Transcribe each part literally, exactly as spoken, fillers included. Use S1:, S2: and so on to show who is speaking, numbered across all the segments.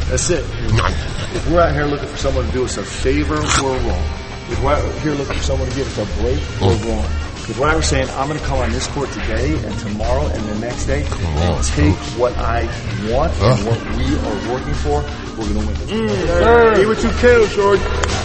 S1: That's it. If we're out here looking for someone to do us a favor, we're wrong. If we're out here looking for someone to give us a break, we're wrong. If we're out here saying, I'm going to come on this court today and tomorrow and the next day and take what I want and what we are working for, we're going to win this. Mm, hey, what you kill, Short.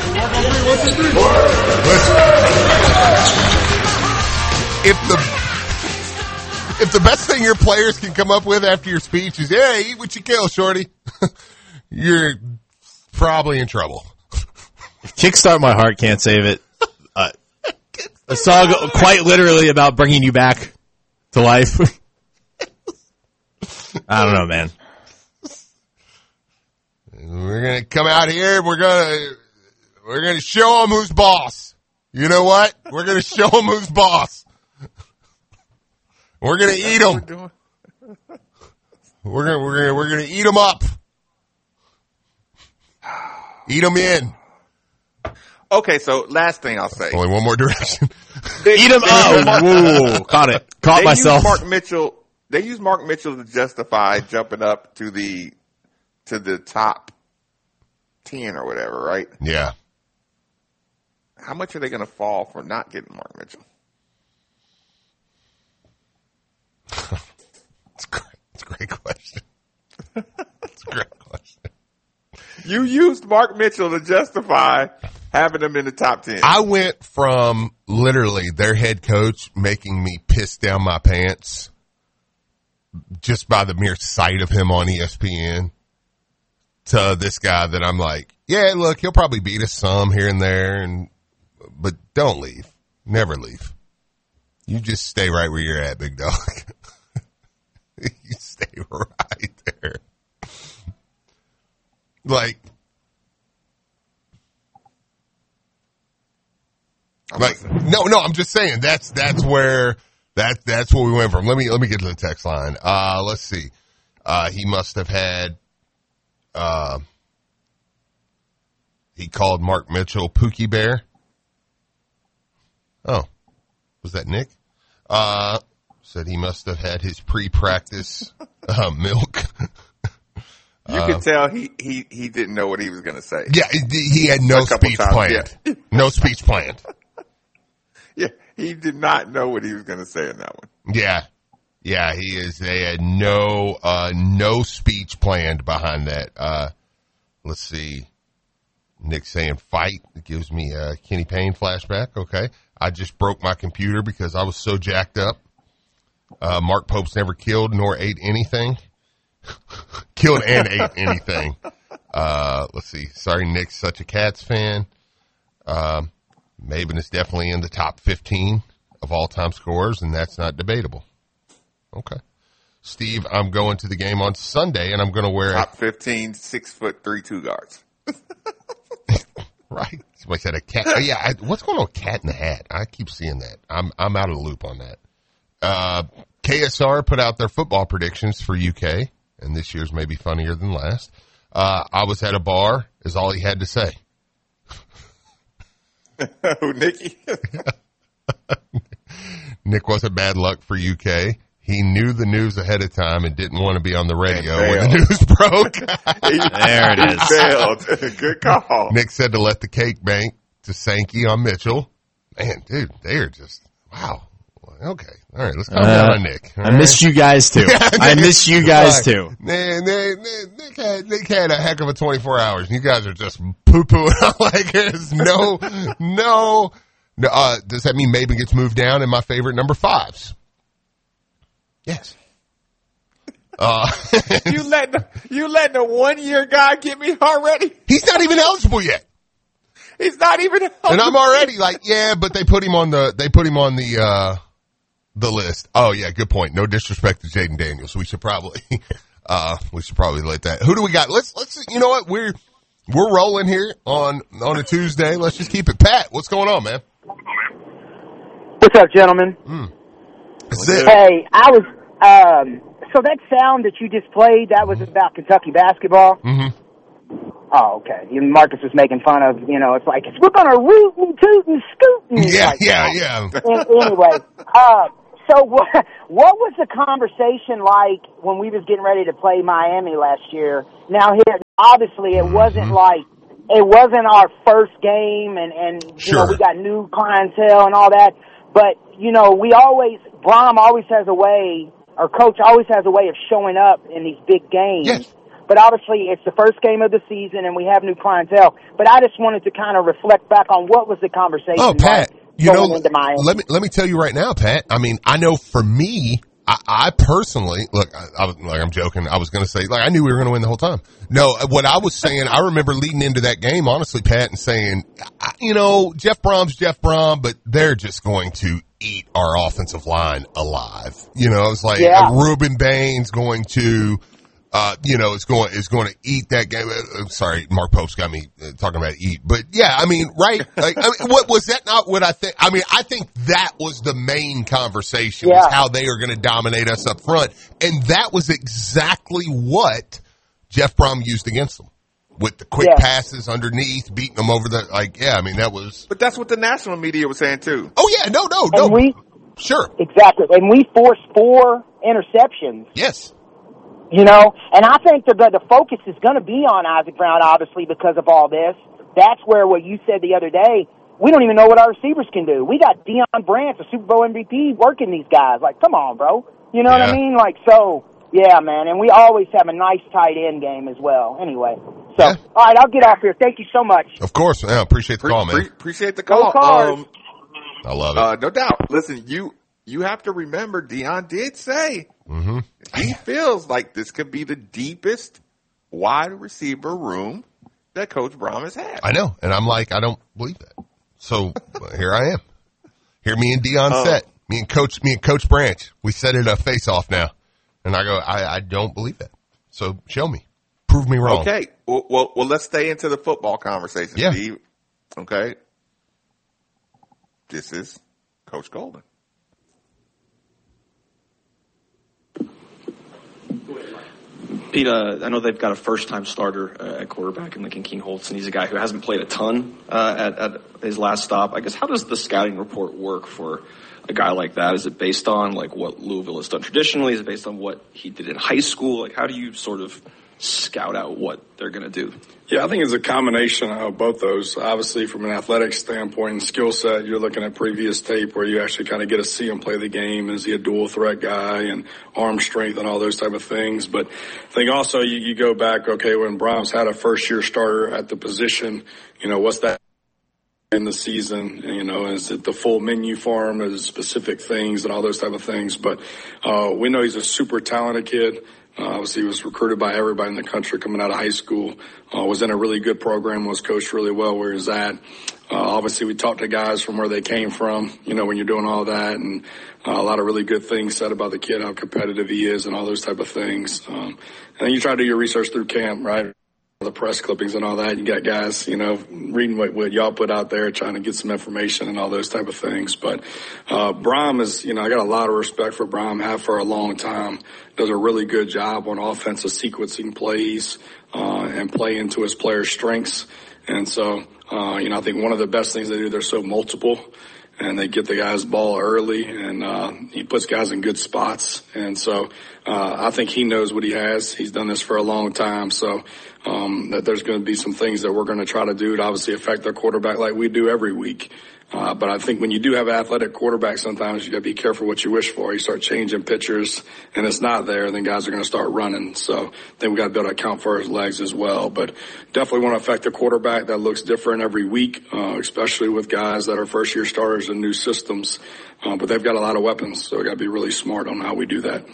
S2: If the if the best thing your players can come up with after your speech is, "Hey, eat what you kill, Shorty," you're probably in trouble.
S3: Kickstart My Heart can't save it. Uh, a song quite literally about bringing you back to life. I don't know, man.
S2: We're gonna come out here. We're gonna we're gonna show them who's boss. You know what? We're gonna show them who's boss. We're gonna eat them. We're gonna we're gonna we're gonna eat them up. Eat them in.
S4: Okay, so last thing I'll say.
S2: Only one more direction.
S4: They,
S3: Eat them up. Whoa, caught it. Caught
S4: they
S3: myself.
S4: Use Mark Mitchell. They use Mark Mitchell to justify jumping up to the to the top ten or whatever, right?
S2: Yeah.
S4: How much are they going to fall for not getting Mark Mitchell?
S2: It's great. It's a great question. It's a great question.
S4: You used Mark Mitchell to justify having him in the top ten.
S2: I went from literally their head coach making me piss down my pants just by the mere sight of him on E S P N to this guy that I'm like, yeah, look, he'll probably beat us some here and there, and but don't leave. Never leave. You just stay right where you're at, big dog. You stay right there. Like, like, no, no, I'm just saying that's, that's where, that, that's where we went from. Let me, let me get to the text line. Uh, let's see. Uh, he must have had, uh, he called Mark Mitchell Pookie Bear. Oh, was that Nick? Uh, said he must have had his pre-practice, uh, milk.
S4: You uh, could tell he, he, he didn't know what he was going to say.
S2: Yeah, he had no speech times, planned. Yeah. No speech planned.
S4: Yeah, he did not know what he was going to say in that one.
S2: Yeah. Yeah, he is. They had no, uh, no speech planned behind that. Uh, let's see. Nick saying fight. It gives me a Kenny Payne flashback. Okay. I just broke my computer because I was so jacked up. Uh, Mark Pope's never killed nor ate anything. Killed and ate anything. Uh, let's see. Sorry, Nick's such a Cats fan. Um, Maven is definitely in the top fifteen of all-time scorers, and that's not debatable. Okay. Steve, I'm going to the game on Sunday, and I'm going to wear
S4: top fifteen, six foot three, two guards.
S2: Right. Somebody said a cat. Oh, yeah. I, what's going on with Cat in the Hat? I keep seeing that. I'm I'm out of the loop on that. Uh, K S R put out their football predictions for U K, and this year's may be funnier than last. Uh, I was at a bar, is all he had to say.
S4: Who, Nicky?
S2: Nick wasn't bad luck for U K. He knew the news ahead of time and didn't want to be on the radio when the news broke.
S4: he, there it is. He failed. Good call.
S2: Nick said to let the cake bank to Sankey on Mitchell. Man, dude, they are just, wow. Okay. All right. Let's calm uh, down on Nick.
S3: I right? miss you guys too. I miss you guys
S2: like,
S3: too.
S2: Man, Nick, Nick, had, Nick had a heck of a twenty-four hours. You guys are just poo-pooing like there's no, no, no uh, does that mean Maven gets moved down in my favorite number fives? Yes. Uh,
S4: you let the, you let the one year guy get me already?
S2: He's not even eligible yet.
S4: He's not even eligible.
S2: And I'm already like, yeah, but they put him on the, they put him on the, uh, the list. Oh yeah, good point. No disrespect to Jaden Daniels. We should probably, uh, we should probably let that. Who do we got? Let's, let's, you know what? We're, we're rolling here on, on a Tuesday. Let's just keep it. Pat, what's going on, man?
S5: What's up, gentlemen?
S2: Mm.
S5: Hey, I was, um, so that sound that you just played, that was about Kentucky basketball?
S2: Mm-hmm.
S5: Oh, okay. Even Marcus was making fun of, you know, it's like, we're going to root and toot and scoot. And
S2: yeah,
S5: like
S2: yeah,
S5: that.
S2: yeah.
S5: Anyway, uh, so what, what was the conversation like when we was getting ready to play Miami last year? Now here, obviously it wasn't
S2: Mm-hmm.
S5: like, it wasn't our first game and, and you
S2: Sure.
S5: know, we got new clientele and all that. But, you know, we always, Brom always has a way, our coach always has a way of showing up in these big games.
S2: Yes.
S5: But obviously it's the first game of the season and we have new clientele. But I just wanted to kind of reflect back on what was the conversation
S2: Oh, Pat,
S5: like
S2: you know,
S5: going into Miami.
S2: let me, let me tell you right now, Pat, I mean, I know for me, I, I personally, look, I, I was, like, I'm joking. I was going to say, like, I knew we were going to win the whole time. No, what I was saying, I remember leading into that game, honestly, Pat, and saying, you know, Jeff Brom's Jeff Brom, but they're just going to eat our offensive line alive. You know, it's like
S5: Yeah.
S2: uh, Ruben Bain's going to, uh, you know, is going, is going to eat that game. Uh, sorry, Mark Pope's got me uh, talking about eat, but yeah, I mean, right? Like, I mean, what was that not what I think? I mean, I think that was the main conversation was
S5: Yeah.
S2: how they are going to dominate us up front. And that was exactly what Jeff Brom used against them with the quick
S5: Yeah.
S2: passes underneath, beating them over the, like, yeah, I mean, that was,
S4: But that's what the national media was saying too.
S2: oh yeah, no, no, no.
S5: And we,
S2: Sure.
S5: exactly, and we forced four interceptions.
S2: Yes.
S5: You know, and I think the the focus is going to be on Isaac Brown, obviously, because of all this. That's where what you said the other day, we don't even know what our receivers can do. We got Deion Branch, a Super Bowl M V P, working these guys. Like, come on, bro. You know what
S2: Yeah.
S5: I mean? Like, so, yeah, man. And we always have a nice tight end game as well. Anyway, so,
S2: Yeah.
S5: all right, I'll get off here. Thank you so much.
S2: Of course. Yeah, appreciate the
S4: Pre-
S2: call, man.
S4: pre- appreciate the
S5: Go
S4: call.
S5: Cards.
S4: Um,
S2: I love it.
S4: uh, no doubt. Listen, you you have to remember, Deion did say
S2: mm-hmm.
S4: he feels like this could be the deepest wide receiver room that Coach Brom has had.
S2: I know. And I'm like, I don't believe that. So here I am. Here me and Deion
S4: Oh.
S2: set. Me and Coach, me and Coach Branch. We set it a face off now. And I go, I, I don't believe that. So show me. Prove me wrong.
S4: Okay. Well, well, well, let's stay into the football conversation,
S2: Yeah.
S4: Steve. Okay. This is Coach Golden.
S6: Pete, uh, I know they've got a first-time starter uh, at quarterback in Lincoln King-Holtz, and he's a guy who hasn't played a ton uh, at, at his last stop. I guess, how does the scouting report work for a guy like that? Is it based on, like, what Louisville has done traditionally? Is it based on what he did in high school? Like, how do you sort of scout out what they're going to do?
S7: Yeah, I think it's a combination of both those. Obviously, from an athletic standpoint and skill set, you're looking at previous tape where you actually kind of get to see him play the game. Is he a dual threat guy and arm strength and all those type of things? But I think also you, you go back, okay, when Brom's had a first year starter at the position, you know, what's that in the season? You know, is it the full menu for him? Is it specific things and all those type of things? But uh, we know he's a super talented kid. Uh, obviously, he was recruited by everybody in the country coming out of high school. Uh, was in a really good program, was coached really well where he's at. Uh, obviously, we talked to guys from where they came from, you know, when you're doing all that. And uh, a lot of really good things said about the kid, how competitive he is and all those type of things. Um, and then you try to do your research through camp, right? The press clippings and all that. You got guys, you know, reading what, what y'all put out there, trying to get some information and all those type of things. But uh Brom is, you know, I got a lot of respect for Brom, have for a long time. Does a really good job on offensive sequencing plays uh and play into his players' strengths. And so, uh, you know, I think one of the best things they do, they're so multiple. And they get the guys ball early, and uh, he puts guys in good spots. And so uh, I think he knows what he has. He's done this for a long time. So um, that there's going to be some things that we're going to try to do to obviously affect their quarterback like we do every week. Uh, but I think when you do have an athletic quarterback, sometimes you got to be careful what you wish for. You start changing pitchers, and it's not there, then guys are going to start running. So then we got to be able to account for his legs as well. But definitely want to affect the quarterback. That looks different every week, uh, especially with guys that are first-year starters in new systems. Uh, but they've got a lot of weapons, so we got to be really smart on how we do that.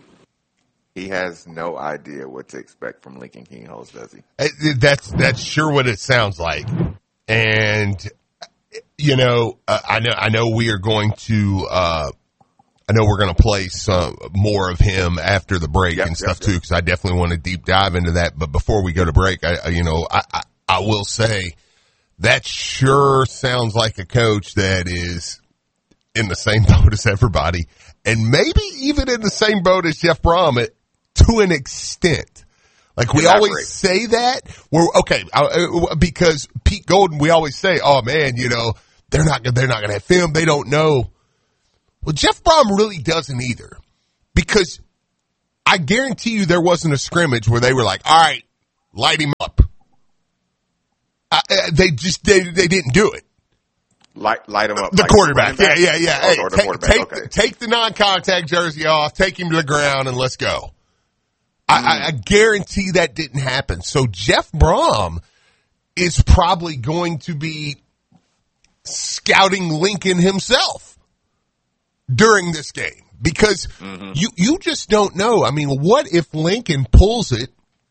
S4: He has no idea what to expect from Lincoln King-Holtz, does he?
S2: Uh, That's that's sure what it sounds like, and you know, uh, I know I know we are going to, uh, I know we're going to play some more of him after the break
S4: Yep,
S2: and stuff
S4: yep,
S2: too,
S4: yep.
S2: because I definitely want to deep dive into that. But before we go to break, I, I you know, I, I I will say that sure sounds like a coach that is in the same boat as everybody, and maybe even in the same boat as Jeff Brom at, to an extent. Like we
S4: Elaborate.
S2: always say that we're okay uh, because Pete Golden. We always say, "Oh man, you know they're not they're not going to have film. They don't know." Well, Jeff Brom really doesn't either, because I guarantee you there wasn't a scrimmage where they were like, "All right, light him up. Uh, they just they they didn't do it.
S4: Light light him up.
S2: The
S4: like
S2: quarterback, yeah, yeah, yeah.
S4: Oh,
S2: Hey,
S4: or the
S2: take
S4: quarterback.
S2: take,
S4: Okay.
S2: take the non-contact jersey off, take him to the ground, and let's go. I, I, I guarantee that didn't happen. So Jeff Brom is probably going to be scouting Lincoln himself during this game because mm-hmm. you you just don't know. I mean, what if Lincoln pulls it?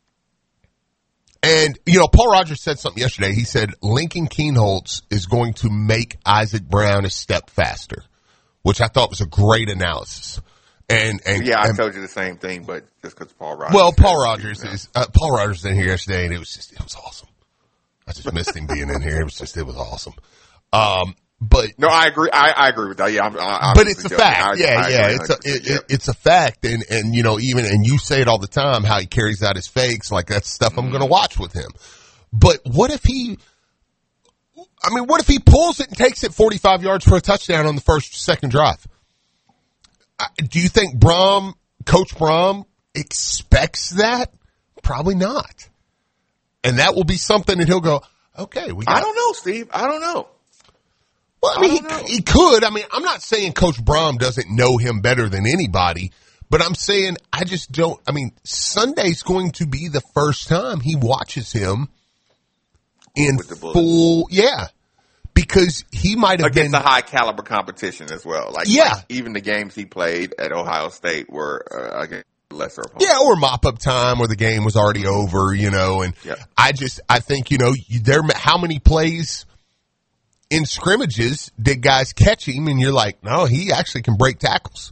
S2: And, you know, Paul Rogers said something yesterday. He said Lincoln Kienholz is going to make Isaac Brown a step faster, which I thought was a great analysis. And, and
S4: yeah, I
S2: and,
S4: told you the same thing, but just because Paul Rogers.
S2: Well, Paul Rogers is uh, Paul Rogers was in here yesterday, and it was just it was awesome. I just missed him being in here. It was just it was awesome. Um, but
S4: no, I agree. I, I agree with that. Yeah, I'm, I,
S2: but it's a joking. fact. I, yeah,
S4: I
S2: yeah, it's a it,
S4: yeah.
S2: It, it's a fact, and and you know even and you say it all the time how he carries out his fakes. Like that's stuff mm-hmm. I'm going to watch with him. But what if he? I mean, what if he pulls it and takes it forty-five yards for a touchdown on the first second drive? Do you think Brom, Coach Brom, expects that? Probably not. And that will be something that he'll go, okay, we got
S4: I don't know, Steve. I don't know.
S2: Well, I mean, I he, he could. I mean, I'm not saying Coach Brom doesn't know him better than anybody, but I'm saying I just don't. I mean, Sunday's going to be the first time he watches him in full. Yeah. Because he might have
S4: against
S2: been
S4: a high caliber competition as well. Like,
S2: yeah.
S4: like even the games he played at Ohio State were uh, against lesser opponents.
S2: Yeah, or mop up time where the game was already over, you know. And
S4: yeah.
S2: I just, I think, you know, there. How many plays in scrimmages did guys catch him, and you're like, no, he actually can break tackles.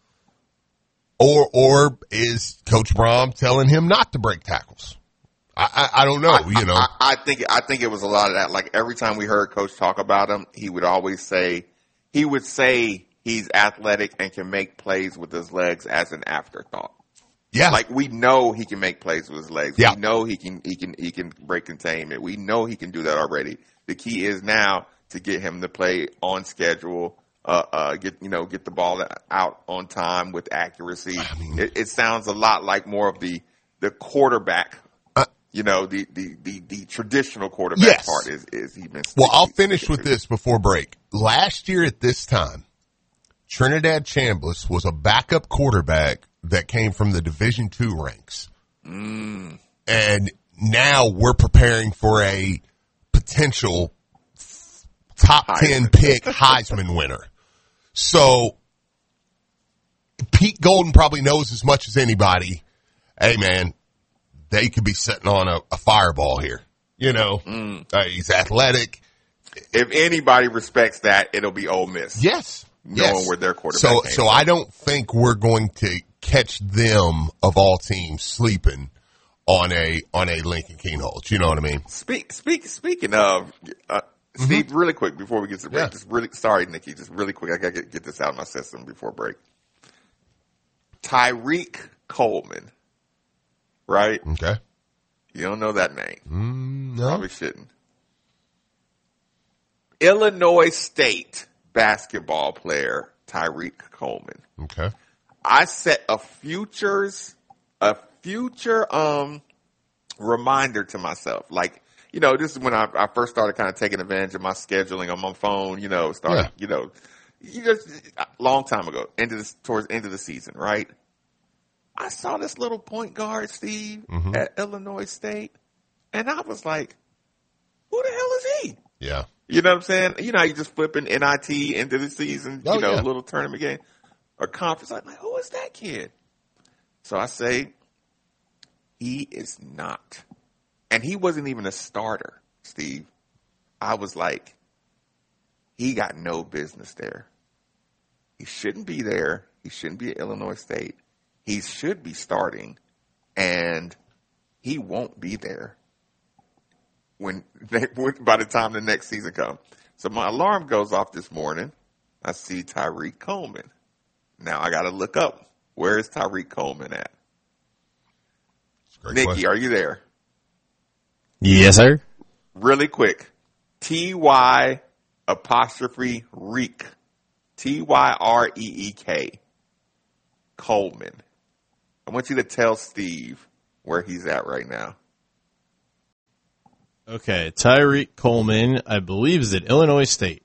S2: Or, or is Coach Brom telling him not to break tackles? I, I, I don't know,
S4: I,
S2: you know.
S4: I, I think I think it was a lot of that. Like every time we heard Coach talk about him, he would always say he would say he's athletic and can make plays with his legs as an afterthought.
S2: Yeah,
S4: like we know he can make plays with his legs.
S2: Yeah.
S4: We know he can he can he can break containment. We know he can do that already. The key is now to get him to play on schedule. Uh, uh, get you know get the ball out on time with accuracy. I mean, it, it sounds a lot like more of the the quarterback. You know, the, the, the, the traditional quarterback
S2: yes.
S4: part is, is he missed.
S2: Well, I'll finish with this before break. Last year at this time, Trinidad Chambliss was a backup quarterback that came from the Division two ranks.
S4: Mm.
S2: And now we're preparing for a potential top Heisman. ten pick Heisman winner. So Pete Golden probably knows as much as anybody. Hey, man. They could be sitting on a, a fireball here. You know,
S4: mm.
S2: uh, he's athletic.
S4: If anybody respects that, it'll be Ole Miss.
S2: Yes.
S4: Knowing
S2: yes.
S4: where their quarterback
S2: So,
S4: came
S2: so
S4: from.
S2: I don't think we're going to catch them of all teams sleeping on a, on a Lincoln Kienholz. You know what I mean?
S4: Speak, speak, speaking of, uh, Steve, mm-hmm. really quick before we get to the break, yeah. just really, sorry, Nikki, just really quick. I got to get, get this out of my system before break. Tyreek Coleman. Right?
S2: Okay.
S4: You don't know that name.
S2: Mm, no.
S4: Probably shouldn't. Illinois State basketball player Tyreek Coleman.
S2: Okay.
S4: I set a futures, a future um reminder to myself. Like, you know, this is when I, I first started kind of taking advantage of my scheduling on my phone. You know, started, yeah. you know, you just a long time ago, into this towards the end of the season, right? I saw this little point guard, Steve,
S2: mm-hmm.
S4: at Illinois State, and I was like, who the hell is he?
S2: Yeah.
S4: You know what I'm saying? You know how you just flipping N I T into the season,
S2: oh,
S4: you know,
S2: yeah.
S4: little tournament game or conference. I'm like, who is that kid? So I say, he is not. And he wasn't even a starter, Steve. I was like, he got no business there. He shouldn't be there. He shouldn't be at Illinois State. He should be starting, and he won't be there when by the time the next season comes. So my alarm goes off this morning. I see Tyreek Coleman. Now I got to look up, where is Tyreek Coleman at? Nikki, question. Are you there?
S3: Yes, sir.
S4: Really quick. T Y apostrophe Reek. T Y R E E K. Coleman. I want you to tell Steve where he's at right now.
S3: Okay, Tyreek Coleman, I believe, is at Illinois State.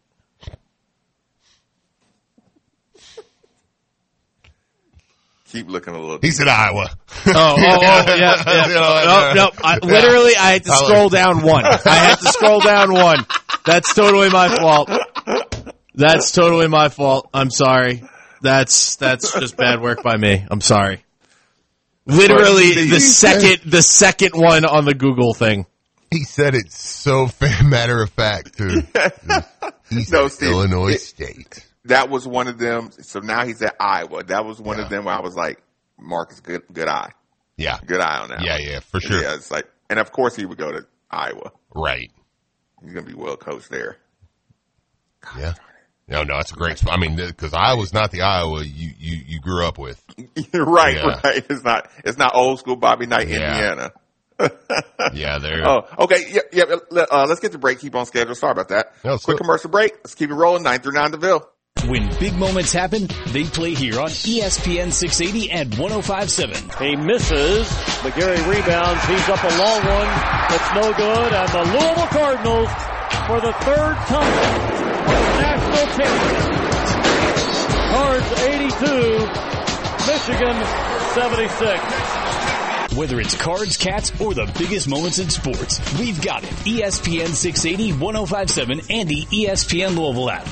S4: Keep looking a little.
S2: He's at Iowa.
S3: Oh, oh, oh, yeah, yeah.
S2: You know,
S3: no, no. I, literally, I had to scroll down one. I had to scroll down one. That's totally my fault. That's totally my fault. I'm sorry. That's that's just bad work by me. I'm sorry. Literally, the second the second one on the Google thing.
S2: He said it so matter of fact, too. He's
S4: No,
S2: at
S4: Steve,
S2: Illinois
S4: it-
S2: State.
S4: That was one of them. So now he's at Iowa. That was one
S2: Yeah.
S4: of them where I was like, Marcus, good, good eye.
S2: Yeah.
S4: Good eye on that.
S2: Yeah,
S4: one.
S2: yeah, for sure.
S4: Yeah, it's like, and of course he would go to Iowa.
S2: Right.
S4: He's going to be well coached there.
S2: Yeah. No, no, it's a great spot. I mean, because Iowa's not the Iowa you, you, you grew up with.
S4: right,
S2: Yeah.
S4: right. It's not, it's not old school Bobby Knight,
S2: Yeah.
S4: Indiana.
S2: Yeah, they're.
S4: Oh, okay. Yeah, yeah. Uh, let's get the break. Keep on schedule. Sorry about that.
S2: No, it's
S4: Quick
S2: cool.
S4: commercial break. Let's keep it rolling. Nine through nine DeVille.
S8: When big moments happen, they play here on E S P N six eighty and one oh five point seven.
S9: He misses. McGarry rebounds. He's up a long one. That's no good. And the Louisville Cardinals, for the third time, are national champions. Cards eighty-two, Michigan seventy-six.
S8: Whether it's cards, cats, or the biggest moments in sports, we've got it. E S P N six eighty, one oh five point seven, and the E S P N Louisville app.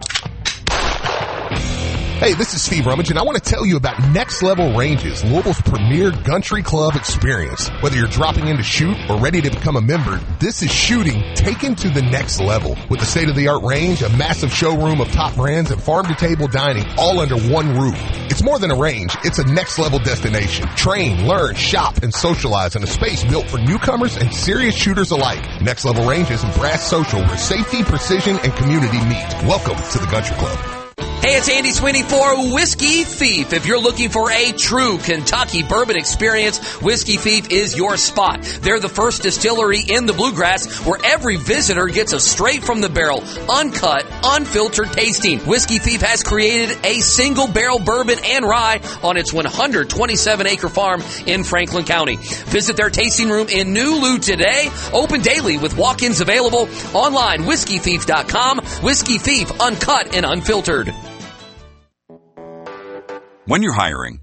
S2: Hey, this is Steve Rummage, and I want to tell you about Next Level Ranges, Louisville's premier country club experience. Whether you're dropping in to shoot or ready to become a member, this is shooting taken to the next level. With a state-of-the-art range, a massive showroom of top brands, and farm-to-table dining all under one roof. It's more than a range, it's a next-level destination. Train, learn, shop, and socialize in a space built for newcomers and serious shooters alike. Next Level Ranges and Brass Social, where safety, precision, and community meet. Welcome to the country club.
S10: Hey, it's Andy Sweeney for Whiskey Thief. If you're looking for a true Kentucky bourbon experience, Whiskey Thief is your spot. They're the first distillery in the Bluegrass where every visitor gets a straight from the barrel, uncut, unfiltered tasting. Whiskey Thief has created a single barrel bourbon and rye on its one hundred twenty-seven acre farm in Franklin County. Visit their tasting room in New Lou today. Open daily with walk-ins available. Online, whiskey thief dot com. Whiskey Thief, uncut and unfiltered.
S11: When you're hiring,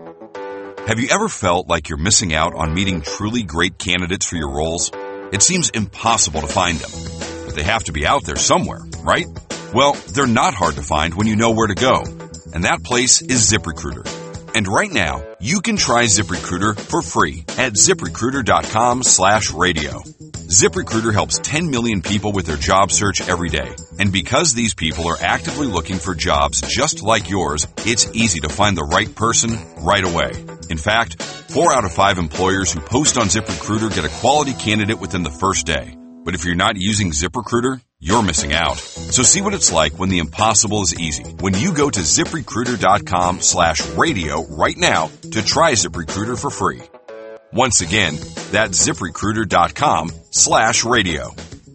S11: have you ever felt like you're missing out on meeting truly great candidates for your roles? It seems impossible to find them, but they have to be out there somewhere, right? Well, they're not hard to find when you know where to go, and that place is ZipRecruiter. And right now, you can try ZipRecruiter for free at ZipRecruiter.com slash radio. ZipRecruiter helps ten million people with their job search every day. And because these people are actively looking for jobs just like yours, it's easy to find the right person right away. In fact, four out of five employers who post on ZipRecruiter get a quality candidate within the first day. But if you're not using ZipRecruiter, you're missing out. So see what it's like when the impossible is easy. When you go to ZipRecruiter.com slash radio right now to try ZipRecruiter for free. Once again, that's ZipRecruiter.com slash radio.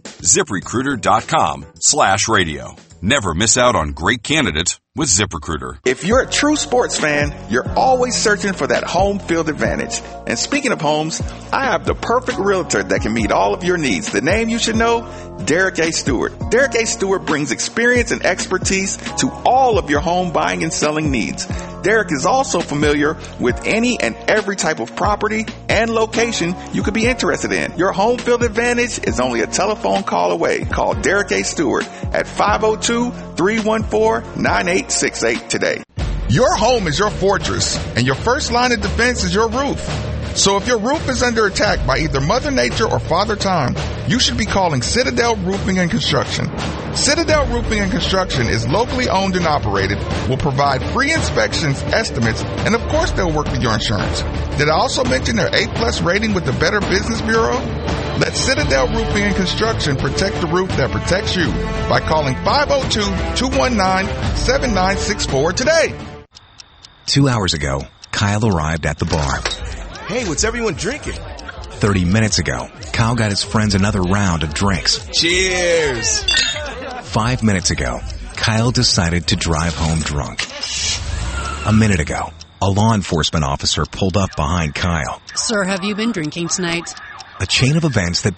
S11: ZipRecruiter.com slash radio. Never miss out on great candidates with ZipRecruiter.
S4: If you're a true sports fan, you're always searching for that home field advantage. And speaking of homes, I have the perfect realtor that can meet all of your needs. The name you should know, Derek A. Stewart. Derek A. Stewart brings experience and expertise to all of your home buying and selling needs. Derek is also familiar with any and every type of property and location you could be interested in. Your home field advantage is only a telephone call away. Call Derek A. Stewart at five oh two, three one four, nine eight six eight today.
S12: Your home is your fortress, and your first line of defense is your roof. So if your roof is under attack by either Mother Nature or Father Time, you should be calling Citadel Roofing and Construction. Citadel Roofing and Construction is locally owned and operated, will provide free inspections, estimates, and of course they'll work with your insurance. Did I also mention their A plus rating with the Better Business Bureau? Let Citadel Roofing and Construction protect the roof that protects you by calling five oh two, two one nine, seven nine six four today.
S13: Two hours ago, Kyle arrived at the bar.
S14: Hey, what's everyone drinking?
S13: Thirty minutes ago, Kyle got his friends another round of drinks.
S14: Cheers!
S13: Five minutes ago, Kyle decided to drive home drunk. A minute ago, a law enforcement officer pulled up behind Kyle.
S15: Sir, have you been drinking tonight?
S13: A chain of events that